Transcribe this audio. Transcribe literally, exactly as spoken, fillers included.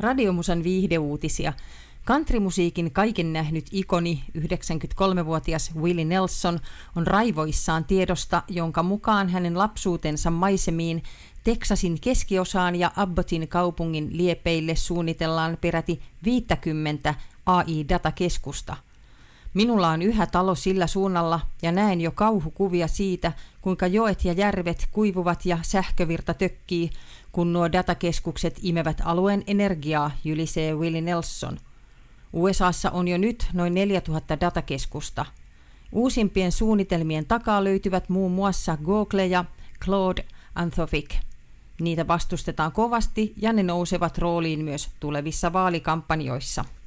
Radiomusan viihdeuutisia. Countrymusiikin kaiken nähnyt ikoni, yhdeksänkymmentäkolmevuotias Willie Nelson, on raivoissaan tiedosta, jonka mukaan hänen lapsuutensa maisemiin Teksasin keskiosaan ja Abbotin kaupungin liepeille suunnitellaan peräti viittäkymmentä A I-datakeskusta. Minulla on yhä talo sillä suunnalla ja näen jo kauhukuvia siitä, kuinka joet ja järvet kuivuvat ja sähkövirta tökkii, kun nuo datakeskukset imevät alueen energiaa, jylisee Willie Nelson. U S A:ssa on jo nyt noin neljätuhatta datakeskusta. Uusimpien suunnitelmien takaa löytyvät muun muassa Google ja Claude Anthropic. Niitä vastustetaan kovasti ja ne nousevat rooliin myös tulevissa vaalikampanjoissa.